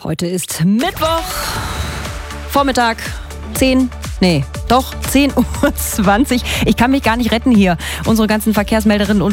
Heute ist Mittwoch, Vormittag, 10:20 Uhr. Ich kann mich gar nicht retten hier. Unsere ganzen Verkehrsmelderinnen und